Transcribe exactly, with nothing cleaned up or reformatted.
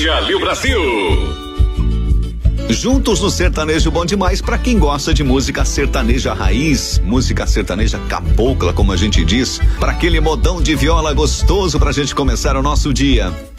Jalil Brasil. Juntos no sertanejo bom demais pra quem gosta de música sertaneja raiz, música sertaneja cabocla, como a gente diz, pra aquele modão de viola gostoso pra gente começar o nosso dia.